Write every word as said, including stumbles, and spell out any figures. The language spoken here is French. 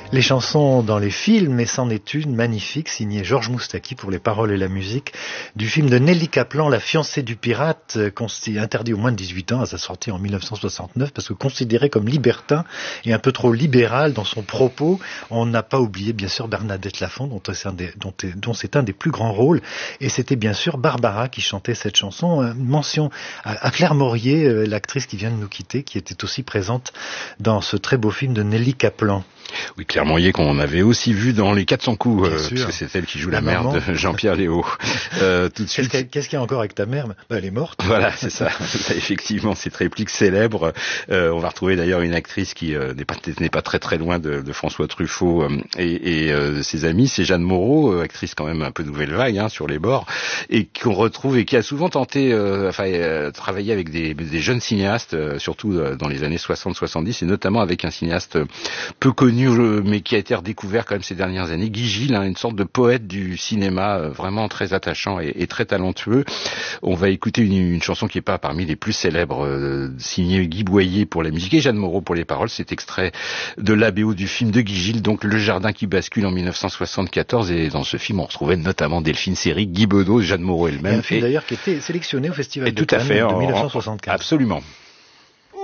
Les chansons dans les films, et c'en est une magnifique, signée Georges Moustaki pour les paroles et la musique, du film de Nelly Kaplan, La fiancée du pirate, interdit aux moins de dix-huit ans à sa sortie en mille neuf cent soixante-neuf, parce que considéré comme libertin et un peu trop libéral dans son propos. On n'a pas oublié, bien sûr, Bernadette Lafont, dont c'est un des, dont, dont c'est un des plus grands rôles, et c'était bien sûr Barbara qui chantait cette chanson. Euh, mention à, à Claire Maurier, euh, l'actrice qui vient de nous quitter, qui était aussi présente dans ce très beau film de Nelly Kaplan. Oui, Claire Maurier qu'on avait aussi vu dans Les quatre cents coups, euh, parce que c'est elle qui joue la, la mère maman. de Jean-Pierre Léaud. Euh, tout de suite. Qu'est-ce, qu'est-ce qu'il y a encore avec ta mère? Bah, elle est morte. Voilà, c'est ça. Effectivement, cette réplique célèbre. Euh, on va retrouver d'ailleurs une actrice qui euh, n'est pas n'est pas très très loin de, de François Truffaut euh, et, et euh, ses amis. C'est Jeanne Moreau, euh, actrice quand même un peu nouvelle vague, hein, sur les bords, et qu'on retrouve et qui a souvent tenté, euh, enfin, euh, travailler avec des, des jeunes cinéastes, euh, surtout euh, dans les années soixante soixante-dix, et notamment avec un cinéaste peu connu, mais qui a été redécouvert quand même ces dernières années, Guy Gilles, hein, une sorte de poète du cinéma, euh, vraiment très attachant et, et très talentueux. On va écouter une, une chanson qui est pas parmi les plus célèbres, euh, signée Guy Boyer pour la musique et Jeanne Moreau pour les paroles. C'est extrait de l'A B O du film de Guy Gilles, donc Le Jardin qui bascule en mille neuf cent soixante-quatorze, et dans ce film on retrouvait notamment Delphine Seyrig, Guy Bedos, Jeanne Moreau elle-même. Et un film et, d'ailleurs qui était sélectionné au Festival et de Cannes de mille neuf cent soixante-quinze. Absolument.